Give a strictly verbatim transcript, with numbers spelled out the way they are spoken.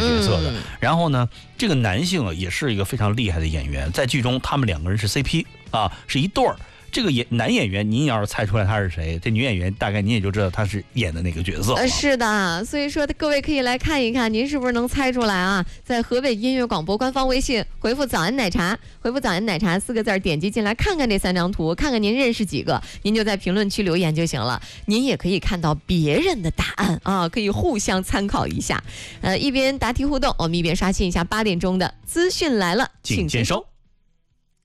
角色的。 嗯、 然后呢，这个男性啊也是一个非常厉害的演员，在剧中他们两个人是 C P 啊，是一对儿。这个演男演员，您要是猜出来他是谁，这女演员大概您也就知道他是演的那个角色。 呃，是的，所以说各位可以来看一看，您是不是能猜出来啊？在河北音乐广播官方微信回复“早安奶茶”，回复“早安奶茶”四个字，点击进来看看这三张图，看看您认识几个，您就在评论区留言就行了。您也可以看到别人的答案啊，可以互相参考一下。呃，一边答题互动，我们一边刷新一下八点钟的资讯来了， 请接收。